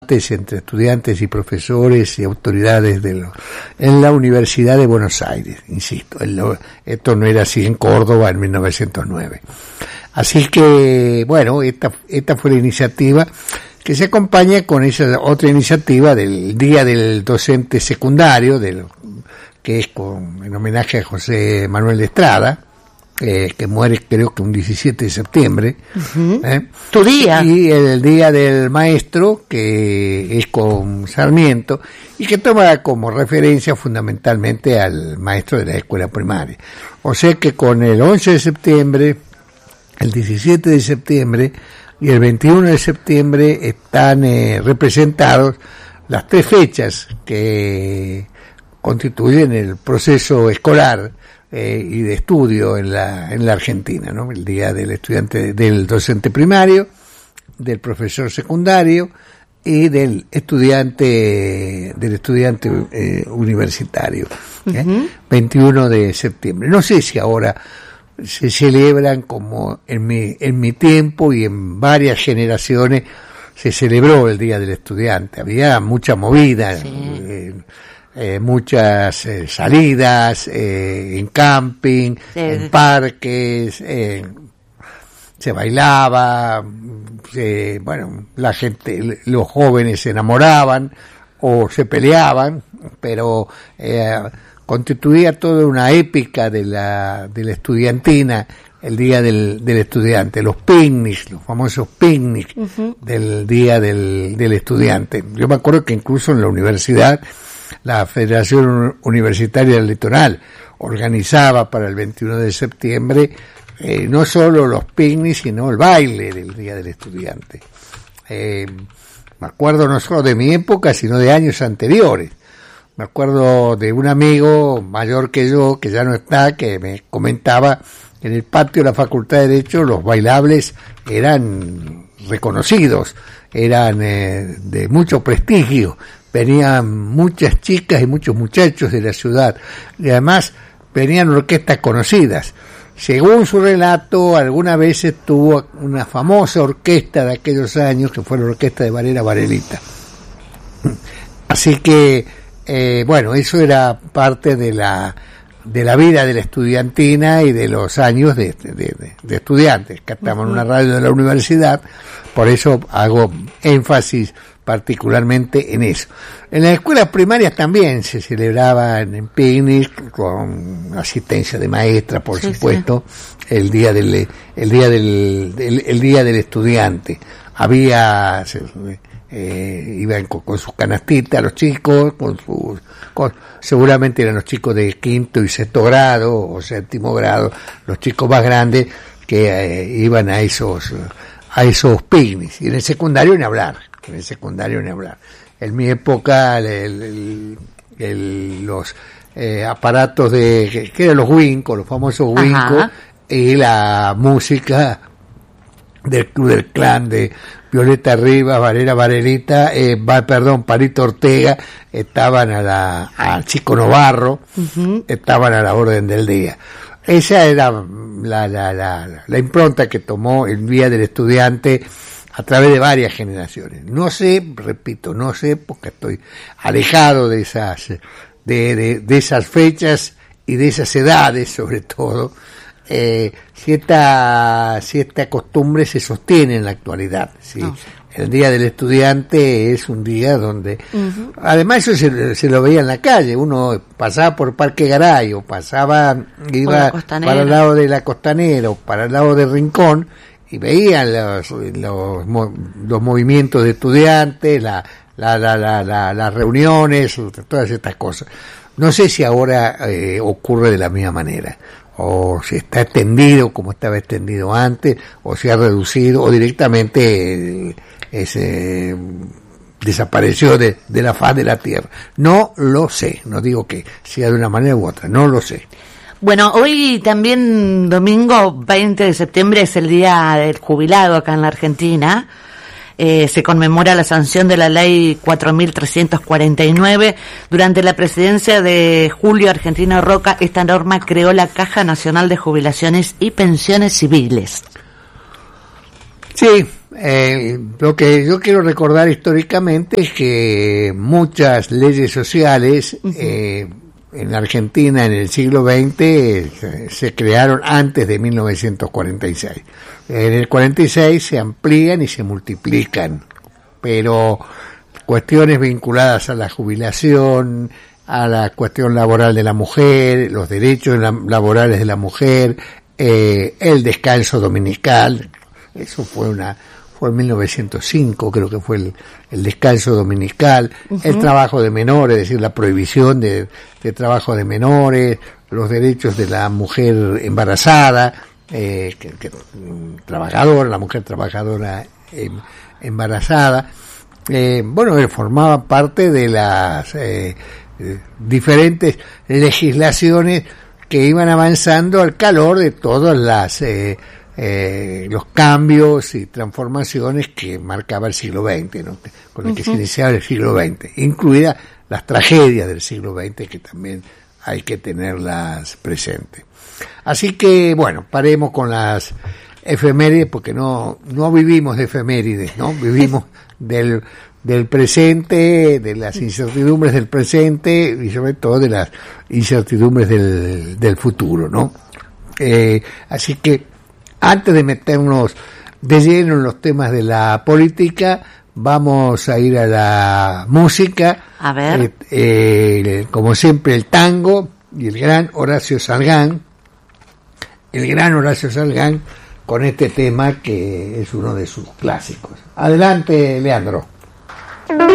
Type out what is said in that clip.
entre estudiantes y profesores y autoridades en la Universidad de Buenos Aires, insisto, esto no era así en Córdoba en 1909. Así que, bueno, esta fue la iniciativa que se acompaña con esa otra iniciativa del Día del Docente Secundario, que es en homenaje a José Manuel de Estrada, que muere creo que un 17 de septiembre. Uh-huh. Tu día. Y el Día del Maestro, que es con Sarmiento, y que toma como referencia fundamentalmente al maestro de la escuela primaria. O sea que con el 11 de septiembre, el 17 de septiembre y el 21 de septiembre están representados las tres fechas que constituyen el proceso escolar y de estudio en la Argentina, ¿no? El día del estudiante, del docente primario, del profesor secundario y del estudiante universitario. Uh-huh. 21 de septiembre. No sé si ahora se celebran como en mi tiempo y en varias generaciones se celebró el Día del Estudiante. Había mucha movida. Sí. Muchas salidas en camping, sí, en parques, se bailaba, la gente, los jóvenes se enamoraban o se peleaban, pero constituía toda una épica de la estudiantina, el Día del Estudiante, los picnics, los famosos picnics. Uh-huh. Del Día del Estudiante. Yo me acuerdo que incluso en la universidad la Federación Universitaria del Litoral organizaba para el 21 de septiembre no solo los picnics, sino el baile del Día del Estudiante. Me acuerdo no solo de mi época, sino de años anteriores. Me acuerdo de un amigo mayor que yo, que ya no está, que me comentaba que en el patio de la Facultad de Derecho los bailables eran reconocidos, eran de mucho prestigio. Venían muchas chicas y muchos muchachos de la ciudad y además venían orquestas conocidas. Según su relato, algunas veces tuvo una famosa orquesta de aquellos años que fue la orquesta de Varela Varelita. Así que, eso era parte de la vida de la estudiantina y de los años de estudiantes. Que estamos en una radio de la universidad, por eso hago énfasis particularmente en eso. En las escuelas primarias también se celebraban en picnic con asistencia de maestra, por supuesto, sí. el día del estudiante. Había iban con sus canastitas los chicos, seguramente eran los chicos de quinto y sexto grado o séptimo grado, los chicos más grandes que iban a esos picnics. Y en el secundario ni hablar. En mi época los aparatos que eran los Winco, los famosos Winco, y la música del Club del Clan de Violeta Rivas, Varela Varelita, Palito Ortega, estaban al Chico Novarro, uh-huh, estaban a la orden del día. Esa era la impronta que tomó el Día del Estudiante a través de varias generaciones. No sé, porque estoy alejado de esas fechas y de esas edades, sobre todo, si esta costumbre se sostiene en la actualidad, ¿sí? No. El Día del Estudiante es un día donde, uh-huh, además eso se lo veía en la calle, uno pasaba por Parque Garay o iba para el lado de la Costanera o para el lado de Rincón y veían los movimientos de estudiantes, las reuniones, todas estas cosas. No sé si ahora ocurre de la misma manera, o si está extendido como estaba extendido antes, o se ha reducido, o directamente desapareció de la faz de la tierra. No lo sé, no digo que sea de una manera u otra, no lo sé. Bueno, hoy también, domingo 20 de septiembre, es el Día del Jubilado acá en la Argentina. Se conmemora la sanción de la Ley 4.349. Durante la presidencia de Julio Argentino Roca, esta norma creó la Caja Nacional de Jubilaciones y Pensiones Civiles. Sí, Lo que yo quiero recordar históricamente es que muchas leyes sociales en Argentina en el siglo XX se crearon antes de 1946. En el 46 se amplían y se multiplican, pero cuestiones vinculadas a la jubilación, a la cuestión laboral de la mujer, los derechos laborales de la mujer, el descanso dominical, eso fue en 1905, creo que fue el descanso dominical, el trabajo de menores, es decir, la prohibición de trabajo de menores, los derechos de la mujer embarazada, trabajadora, la mujer trabajadora embarazada, formaba parte de las diferentes legislaciones que iban avanzando al calor de todas las los cambios y transformaciones que marcaba el siglo XX, ¿no? Con el que se iniciaba el siglo XX, incluidas las tragedias del siglo XX, que también hay que tenerlas presentes. Así que, bueno, paremos con las efemérides, porque no vivimos de efemérides, ¿no? Vivimos del presente, de las incertidumbres del presente y sobre todo de las incertidumbres del futuro, ¿no? Así que antes de meternos de lleno en los temas de la política, vamos a ir a la música. A ver. Como siempre, el tango y el gran Horacio Salgán. El gran Horacio Salgán con este tema que es uno de sus clásicos. Adelante, Leandro.